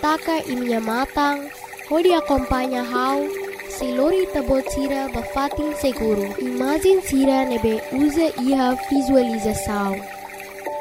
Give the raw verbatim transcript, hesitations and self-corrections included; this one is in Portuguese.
ataca e minha matang, hodi acompanha how, se lori tabot sira bafating seguro. Imagine sira nebe usa iha visualização.